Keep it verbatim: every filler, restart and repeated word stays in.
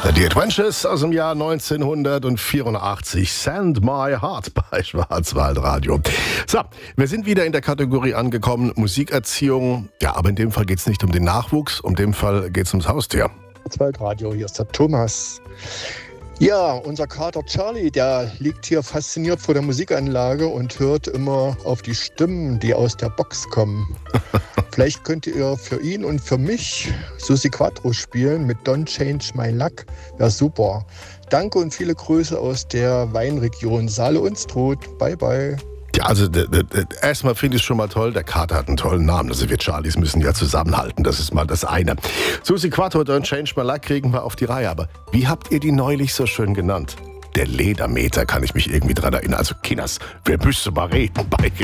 Die Adventures aus dem Jahr neunzehnhundertvierundachtzig. Send My Heart bei Schwarzwaldradio. So, wir sind wieder in der Kategorie angekommen, Musikerziehung. Ja, aber in dem Fall geht es nicht um den Nachwuchs, in dem Fall geht es ums Haustier. Schwarzwaldradio, hier ist der Thomas. Ja, unser Kater Charlie, der liegt hier fasziniert vor der Musikanlage und hört immer auf die Stimmen, die aus der Box kommen. Vielleicht könnt ihr für ihn und für mich Susi Quattro spielen mit Don't Change My Luck. Wäre super. Danke und viele Grüße aus der Weinregion Saale-Unstrut. Bye, bye. Ja, also d- d- d- erstmal finde ich es schon mal toll, der Kater hat einen tollen Namen. Also wir Charlies müssen ja zusammenhalten, das ist mal das eine. Susi Quattro, Don't Change My Luck kriegen wir auf die Reihe. Aber wie habt ihr die neulich so schön genannt? Der Ledermeter, kann ich mich irgendwie dran erinnern. Also Kinders, wer müsste mal reden bei